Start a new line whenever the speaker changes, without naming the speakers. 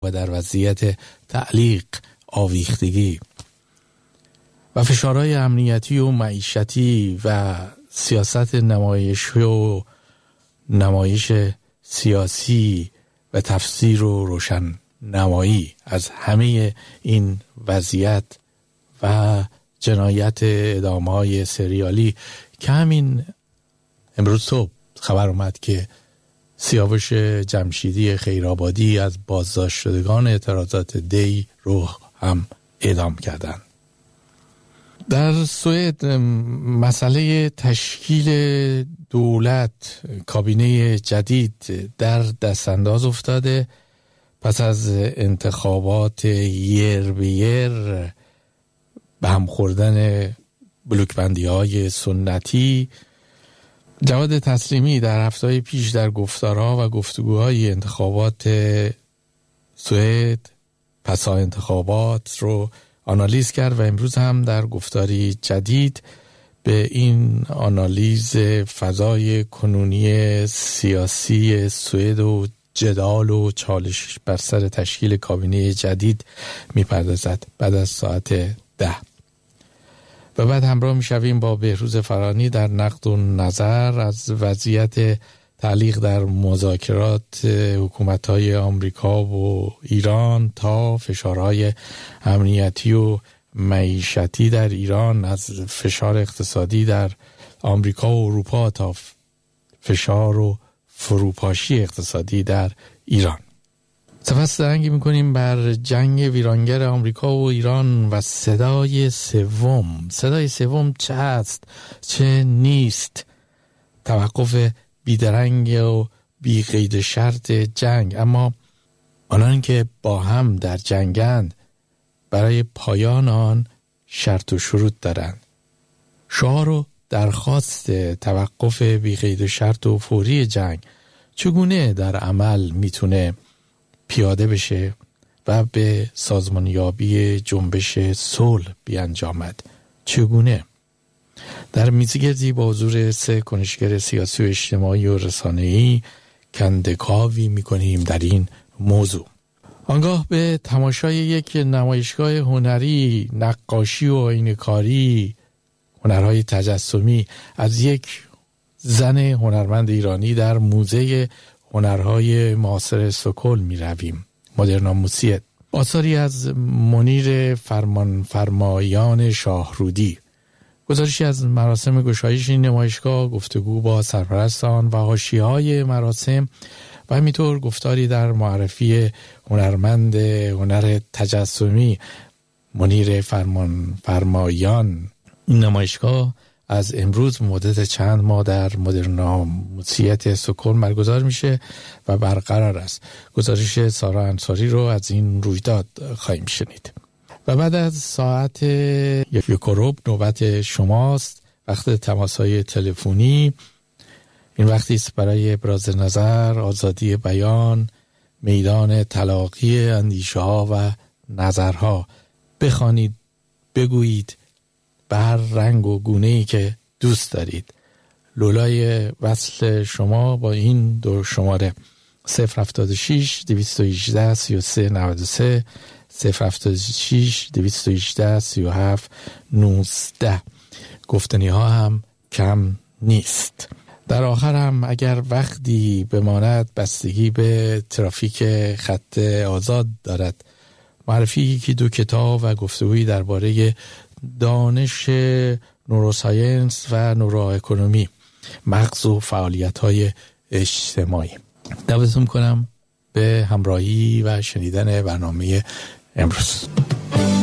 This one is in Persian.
و در وضعیت تعلیق آویختگی و فشارهای امنیتی و معیشتی و سیاست نمایش سیاسی و تفسیر و روشن نمایی از همه این وضعیت و جنایت اعدام‌های سریالی که همین امروز صبح خبر اومد که سیاوش جمشیدی خیرآبادی از بازداشت شدگان اعتراضات دی رو هم اعدام کردن. در سوئد مسئله تشکیل دولت، کابینه جدید در دستانداز افتاده پس از انتخابات یر به یر به هم خوردن بلوکبندی‌های سنتی. جواد تسلیمی در هفته‌های پیش در گفتارها و گفتگوهای انتخابات سوئد پسا انتخابات رو آنالیز کرد و امروز هم در گفتاری جدید به این آنالیز فضای کنونی سیاسی سوئد و جدال و چالش بر سر تشکیل کابینه جدید میپردازد بعد از ساعت 10. و بعد همراه میشویم با بهروز فرانی در نقد و نظر از وضعیت تعلیق در مذاکرات حکومت‌های آمریکا و ایران تا فشارهای امنیتی و معیشتی در ایران، از فشار اقتصادی در آمریکا و اروپا تا فشار و فروپاشی اقتصادی در ایران. سپس درنگی میکنیم بر جنگ ویرانگر آمریکا و ایران و صدای سوم چه هست چه نیست، توقف بیدرنگ و بی قید شرط جنگ، اما آنان که با هم در جنگند برای پایان آن شرط و شروط دارند. شعار و درخواست توقف بی قید شرط و فوری جنگ چگونه در عمل میتونه پیاده بشه و به سازمانیابی جنبش صلح بیانجامد؟ چگونه؟ در میزگردی با حضور 3 کنشگر سیاسی و اجتماعی و رسانه‌ای کندکاوی میکنیم در این موضوع. آنگاه به تماشای یک نمایشگاه هنری، نقاشی و آینه‌کاری، هنرهای تجسمی از یک زن هنرمند ایرانی در موزه هنرهای معاصر استکهلم می رویم. مدرناموسیت، آثاری از منیر فرمایان شاهرودی، گزارشی از مراسم گشایش این نمایشگاه، گفتگو با سرپرستان و حاشیه‌های مراسم و همینطور گفتاری در معرفی هنرمند هنر تجسمی منیر فرمایان. این نمایشگاه از امروز مدت چند ماه در مدرناموسیت استکهلم برگزار میشه و برقرار است. گزارش سارا انصاری رو از این رویداد خواهیم شنید. و بعد از ساعت 1:15 نوبت شماست، وقت تماس‌های تلفنی. این وقتی است برای ابراز نظر، آزادی بیان، میدان تلاقی اندیشه‌ها و نظرها. بخوانید، بگویید به هر رنگ و گونه‌ای که دوست دارید. لولای وصل شما با این 2 شماره 076 218 3393 076 218 37 19. گفتنی ها هم کم نیست. در آخر هم اگر وقتی بماند بستگی به ترافیک خط آزاد دارد، معرفی که 2 کتاب و گفتگویی درباره دانش نوروساینس و نورواکونومی، مغز و فعالیت‌های اجتماعی. دعوتتون می‌کنم به همراهی و شنیدن برنامه امروز.